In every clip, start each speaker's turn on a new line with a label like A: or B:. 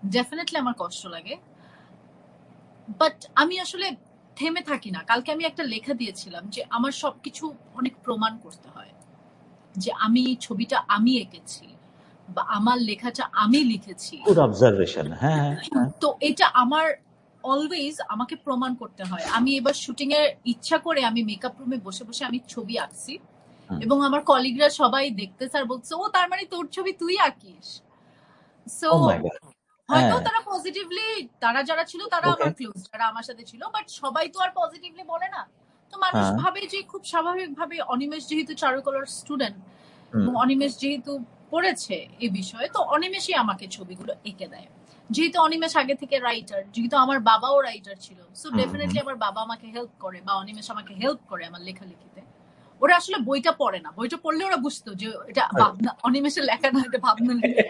A: Definitely আমার কষ্ট লাগে, বাট আমি আসলে থেমে থাকি না। কালকে আমি একটা লেখা দিয়েছিলাম যে আমার সবকিছু অনেক প্রমাণ করতে হয়, যে আমি ছবিটা আমি এঁকেছি বা আমার লেখাটা আমি লিখেছি।
B: Good observation. হ্যাঁ,
A: তো এটা আমার অলওয়েজ আমাকে প্রমাণ করতে হয়। আমি এবার শুটিং এর ইচ্ছা করে আমি মেকআপ রুমে বসে বসে আমি ছবি আঁকছি, এবং আমার কলিগরা সবাই দেখতে স্যার বলছে, ও তার মানে তোর ছবি তুই আঁকিস। সো
B: ও মাই গড।
A: হয়তো তারা পজিটিভলি, তারা যারা ছিল তারা
B: ওকে।
A: আমার ক্লোজ, যারা আমার সাথে ছিল, বাট সবাই তো আর পজিটিভলি বলে না। তো মানুষ ভাবে যে খুব স্বাভাবিকভাবে অনিমেষ যেহেতু চারুকলার স্টুডেন্ট এবং অনিমেষ যেহেতু পড়েছে এই বিষয়ে, তো অনিমেষই আমাকে ছবিগুলো এঁকে দেয়। যেহেতু অনিমেষ আগে থেকে রাইটার, যেহেতু আমার বাবাও রাইটার ছিল, সো ডেফিনেটলি আমার বাবা আমাকে হেল্প করে বা অনিমেষ আমাকে হেল্প করে আমার লেখালেখিতে। ওরা আসলে বইটা পড়ে না, বইটা পড়লে ওরা বুঝতো যে এটা ভাবনা, অনিমেষের লেখা না, এটা ভাবনা লেখা।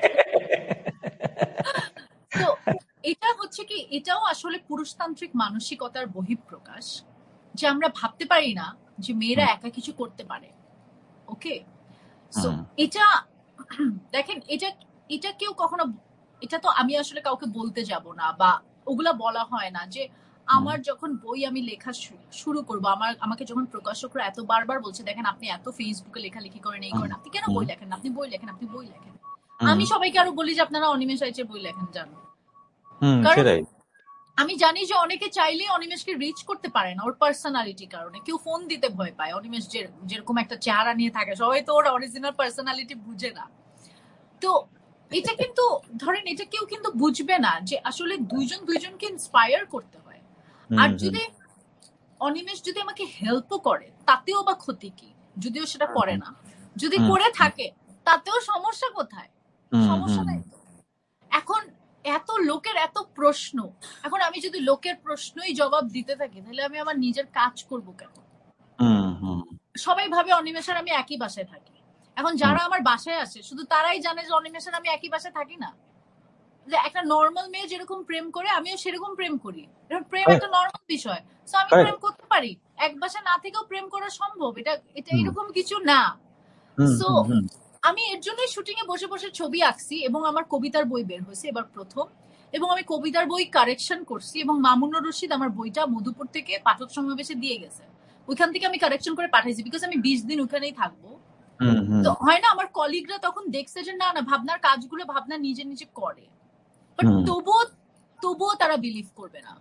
A: তো এটা হচ্ছে কি, এটাও আসলে পুরুষতান্ত্রিক মানসিকতার বহিঃপ্রকাশ, যে আমরা ভাবতে পারি না যে মেয়েরা একা কিছু করতে পারে। ওকে, সো এটা দেখেন, এটা কেউ কখনো, এটা তো আমি আসলে কাউকে বলতে যাব না বা ওগুলা বলা হয় না যে আমার যখন বই আমি লেখা শুরু করবো, আমাকে যখন প্রকাশকরা এত বারবার বলছে, দেখেন আপনি এত ফেসবুকে লেখালেখি করেন, এই করেন, আপনি কেন বই লেখেন, আপনি বই লেখেন, আপনি বই লেখেন। আমি সবাইকে আরো বলি যে আপনারা অনিমেষ আইচের বই লেখেন, জানো। কারণ আমি জানি যে অনেকে চাইলেই অনিমেষকে রিচ করতে পারে না ওর পার্সোনালিটির কারণে। কেউ ফোন দিতে ভয় পায়, অনিমেষ যেরকম একটা চেহারা নিয়ে থাকে, সবাই তো ওর অরিজিনাল পার্সোনালিটি বুঝে না। তো এটা কিন্তু ধরেন, এটা কেউ কিন্তু বুঝবে না যে আসলে দুইজন দুইজনকে ইন্সপায়ার করতে হয়। আর যদি অনিমেষ যদি আমাকে হেল্পও করে, তাতেও বা ক্ষতি কি? যদিও সেটা করে না, যদি করে থাকে তাতেও সমস্যা কোথায়? সমস্যা নাই তো। এখন এত লোকের এত প্রশ্ন, এখন আমি যদি লোকের প্রশ্নই জবাব দিতে থাকি, তাহলে আমি আমার নিজের কাজ করব কেন? সবাই ভাবে অনিমেষের আমি একই বাসায় থাকি। এখন যারা আমার বাসায় আসে শুধু তারাই জানে যে অনিমেষের আমি একই বাসায় থাকি না। যে একটা নর্মাল মেয়ে যেরকম প্রেম করে, আমিও সেরকম প্রেম করি। প্রেম একটা নর্মাল বিষয়, সো আমি প্রেম করতে পারি, এক বাসায় না থেকেও প্রেম করা সম্ভব। এটা এরকম কিছু না। সো আমি এর জন্যই শুটিং এ বসে বসে ছবি আঁকছি, এবং আমার কবিতার বই বের হয়েছে এবার প্রথম, এবং আমি কবিতার বই কারেকশন করছি, এবং মামুনুর রশিদ আমার বইটা মধুপুর থেকে পাঠক সমাবেশে দিয়ে গেছে, ওইখান থেকে আমি কারেকশন করে পাঠাইছি, বিকজ আমি 20 দিন ওখানেই থাকবো। তো হয় না, আমার কলিগরা তখন দেখছে যে না না, ভাবনার কাজগুলো ভাবনা নিজে নিজে করে, বাট তবুও তারা বিলিভ করবে না।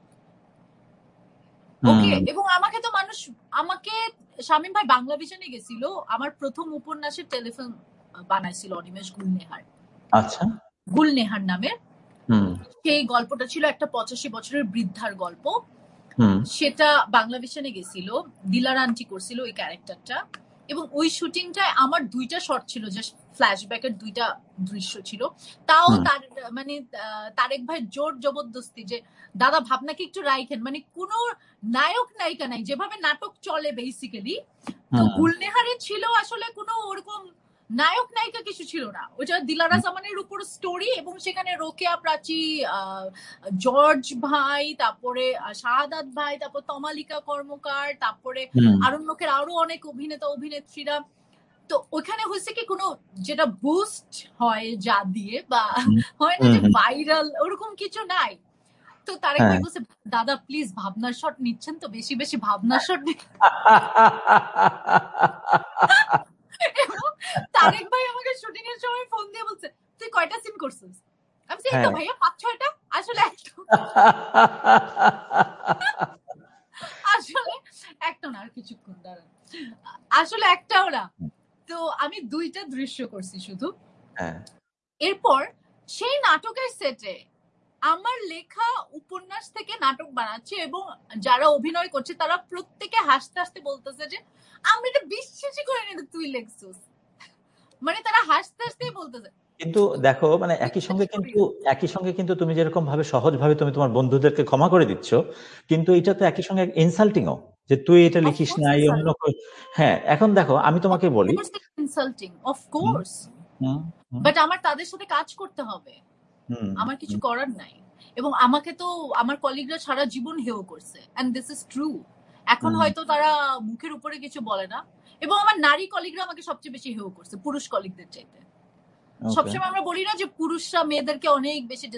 A: ওকে, এবং আমাকে তো মানুষ, আমাকে শামীম ভাই বাংলা ভিশনে গেছিল, আমার প্রথম উপন্যাসের টেলিফিল্ম বানাইছিল অনিমেষ গুলনেহার। আচ্ছা, গুলনেহার নামের সেই গল্পটা ছিল একটা 85 বছরের বৃদ্ধার গল্প। সেটা বাংলা ভিশনে গেছিল, দিলার আন্টি করছিল ওই ক্যারেক্টারটা, এবং ওই শুটিংটায় আমার 2টা শট ছিল, জাস্ট ফ্ল্যাশব্যাকের 2টা দৃশ্য ছিল। তাও তার মানে তারেক ভাই জোর জবরদস্তি যে দাদা ভাবনাকে একটু রাইখেন, মানে কোনো নায়ক নায়িকা নাই, যেভাবে নাটক চলে বেসিক্যালি। তো গুলনেহারে ছিল আসলে কোনো ওরকম নায়ক নায়িকা কিছু ছিল না, ওটা দিলারা জামানের উপর স্টোরি, এবং সেখানে রোকেয়া প্রাচী, জর্জ ভাই, তারপরে শাহাদাত ভাই, তারপর তমালিকা কর্মকার, তারপরে আরণ্যকের আরো অনেক অভিনেতা অভিনেত্রীরা। তো ওখানে হচ্ছে কি, কোনো যেটা বুস্ট হয় যা দিয়ে বা হয় না যে ভাইরাল, ওরকম কিছু নাই। তো তারেক ভাই বলছে, দাদা প্লিজ ভাবনার শট নিচ্ছেন তো, বেশি বেশি ভাবনার শট। তারেক ভাই আমাকে শুটিং এর সময় ফোন দিয়ে বলছে, তুই কয়টা সিন করছিস? আমি বলছি এই তো ভাইয়া 5-6টা। আসলে একটা না, আর কিছুক্ষণ দাঁড়ান, আসলে একটাও না। তো আমি 2টা দৃশ্য করছি শুধু। এরপর সেই নাটকের সেটে আমার লেখা উপন্যাস থেকে নাটক বানাচ্ছে, এবং যারা অভিনয় করছে তারা প্রত্যেকে হাসতে হাসতে বলতেছে যে আমি এটা বিশ্বাসই করি না তুই লেখছিস, মানে তারা হাসতে হাসতেই বলতেছে।
B: কিন্তু দেখো, মানে একই সঙ্গে কিন্তু তুমি যেরকম ভাবে সহজভাবে তুমি তোমার বন্ধুদেরকে ক্ষমা করে দিচ্ছ, কিন্তু এটা তো একই সঙ্গে ইনসাল্টিংও, যে তুই এটা লিখিস না, এই অন্য। হ্যাঁ, এখন দেখো আমি তোমাকে বলি,
A: ইনসাল্টিং অফ কোর্স, বাট আমার তাদের সাথে কাজ করতে হবে, আমার কিছু করার নাই। এবং আমাকে তো আমার কলিগরা সারা জীবন হেয় করছে, এন্ড দিস ইজ ট্রু। এখন হয়তো তারা মুখের উপরে কিছু বলে না, এবং আমার নারী কলিগরা আমাকে সবচেয়ে বেশি হেয় করছে পুরুষ কলিগদের চাইতে। সবসময় আমরা বলি না যে পুরুষরা মেয়েদেরকে অনেক বেশি